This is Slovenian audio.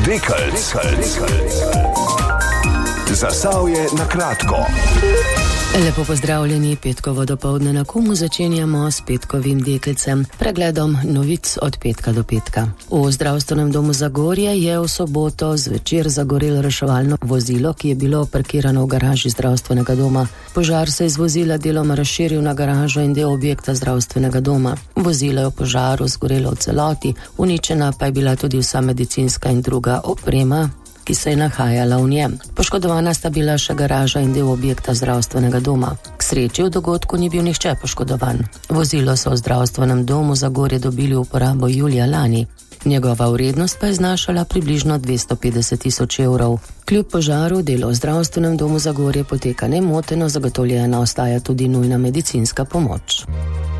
Dekels. Zasavje na kratko. Lepo pozdravljeni, petkovo dopoldne na Kumu začenjamo s petkovim dekelcem, pregledom novic od petka do petka. V zdravstvenem domu Zagorje je v soboto zvečer zagorelo reševalno vozilo, ki je bilo parkirano v garaži zdravstvenega doma. Požar se je iz vozila deloma razširil na garažo in del objekta zdravstvenega doma. Vozilo je v požaru zgorelo v celoti, uničena pa je bila tudi vsa medicinska in druga oprema, ki se je nahajala v njem. Poškodovana sta bila še garaža in del objekta zdravstvenega doma. K sreči v dogodku ni bil nihče poškodovan. Vozilo so v zdravstvenem domu Zagorje dobili v uporabo julija lani. Njegova vrednost pa je znašala približno 250 000 evrov. Kljub požaru delo v zdravstvenem domu Zagorje poteka nemoteno, zagotovljena ostaja tudi nujna medicinska pomoč.